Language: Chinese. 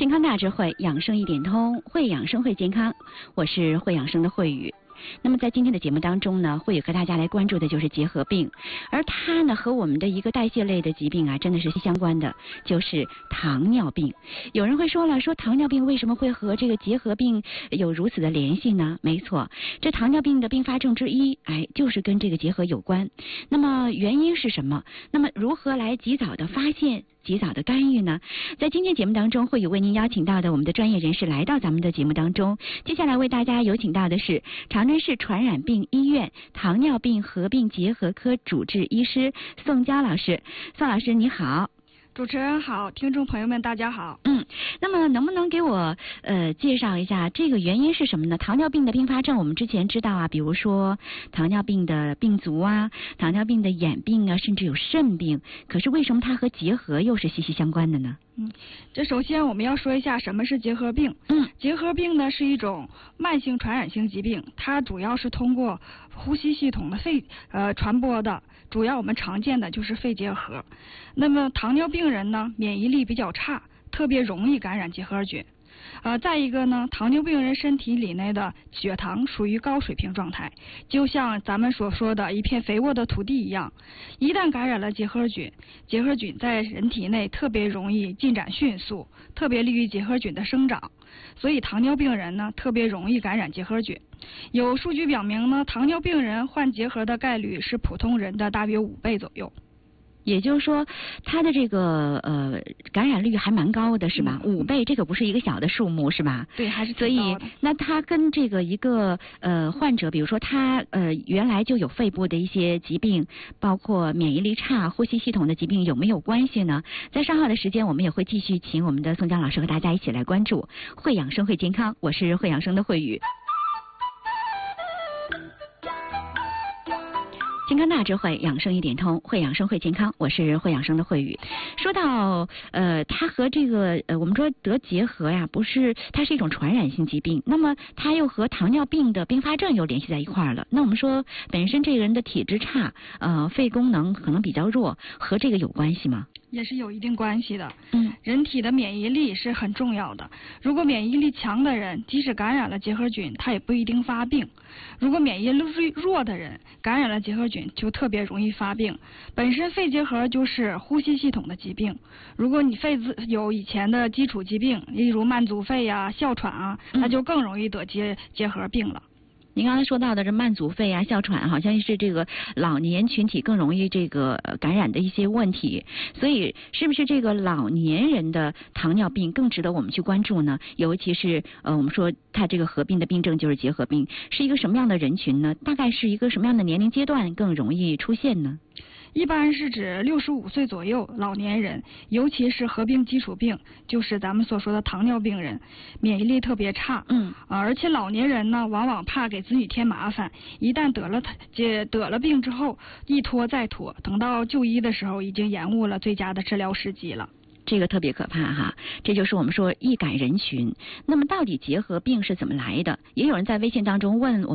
健康大智慧，养生一点通，会养生会健康。我是会养生的慧宇。那么在今天的节目当中呢，慧宇和大家来关注的就是结核病，而它呢和我们的一个代谢类的疾病啊，真的是相关的，就是糖尿病。有人会说了，说糖尿病为什么会和这个结核病有如此的联系呢？没错，这糖尿病的并发症之一，就是跟这个结核有关。那么原因是什么？那么如何来及早的发现？及早的干预呢？在今天节目当中，会有为您邀请到的我们的专业人士来到咱们的节目当中。接下来为大家有请到的是长春市传染病医院糖尿病合并结核科主治医师宋娇老师。宋老师你好。 主持人好，听众朋友们大家好。 那么能不能给我介绍一下这个原因是什么呢？糖尿病的并发症我们之前知道啊，比如说糖尿病的病足啊，糖尿病的眼病啊，甚至有肾病，可是为什么它和结核又是息息相关的呢？ 这首先我们要说一下什么是结核病。结核病呢是一种慢性传染性疾病，它主要是通过呼吸系统的肺传播的，主要我们常见的就是肺结核。那么糖尿病人呢，免疫力比较差，特别容易感染结核菌。再一个呢，糖尿病人身体里内的血糖属于高水平状态，就像咱们所说的一片肥沃的土地一样，一旦感染了结核菌，结核菌在人体内特别容易进展迅速，特别利于结核菌的生长，所以糖尿病人呢特别容易感染结核菌。有数据表明呢，糖尿病人患结核的概率是普通人的大约5倍左右。 也就是说，它的这个感染率还蛮高的，是吧？5倍，这个不是一个小的数目，是吧？ 对，还是所以，那它跟这个一个患者，比如说他原来就有肺部的一些疾病，包括免疫力差、呼吸系统的疾病，有没有关系呢？在稍后的时间，我们也会继续请我们的宋江老师和大家一起来关注会养生会健康。我是会养生的慧宇。健康大智慧，养生一点通，会养生会健康。我是会养生的慧宇。说到它和这个我们说得结核呀，不是它是一种传染性疾病，那么它又和糖尿病的并发症又联系在一块儿了。那我们说本身这个人的体质差，肺功能可能比较弱，和这个有关系吗？ 也是有一定关系的。人体的免疫力是很重要的。如果免疫力强的人，即使感染了结核菌，他也不一定发病；如果免疫力弱的人，感染了结核菌就特别容易发病。本身肺结核就是呼吸系统的疾病，如果你肺子有以前的基础疾病，例如慢阻肺啊、哮喘啊，那就更容易得结核病了。 您刚才说到的这慢阻肺啊、哮喘，好像是这个老年群体更容易这个感染的一些问题，所以是不是这个老年人的糖尿病更值得我们去关注呢？尤其是我们说它这个合并的病症就是结核病，是一个什么样的人群呢？大概是一个什么样的年龄阶段更容易出现呢？ 一般是指65岁左右老年人，尤其是合并基础病，就是咱们所说的糖尿病人，免疫力特别差。而且老年人呢，往往怕给子女添麻烦，一旦得了病之后，一拖再拖，等到就医的时候，已经延误了最佳的治疗时机了。 这个特别可怕哈，这就是我们说易感人群。那么到底结核病是怎么来的？也有人在微信当中问我